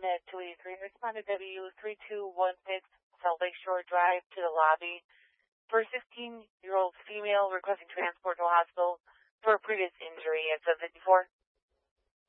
Med 283, respond to W3216 South Lake Shore Drive to the lobby for a 16-year-old female requesting transport to a hospital for a previous injury at 754.